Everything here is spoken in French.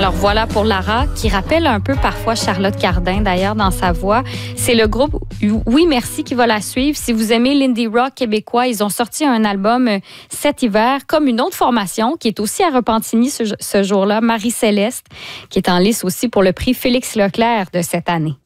Alors voilà pour Lara, qui rappelle un peu parfois Charlotte Cardin, d'ailleurs, dans sa voix. C'est le groupe Oui Merci qui va la suivre. Si vous aimez l'indie rock québécois, ils ont sorti un album cet hiver, comme une autre formation qui est aussi à Repentigny ce jour-là, Marie-Céleste, qui est en lice aussi pour le prix Félix Leclerc de cette année.